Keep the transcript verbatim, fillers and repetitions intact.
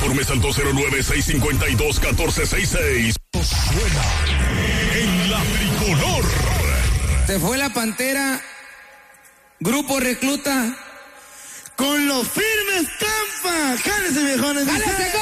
Informes al dos cero nueve, seis cinco dos, uno cuatro seis seis. Suena en la tricolor. Se fue la Pantera, Grupo Recluta, con los firmes Campa. Cálese, viejones. ¡Cálese,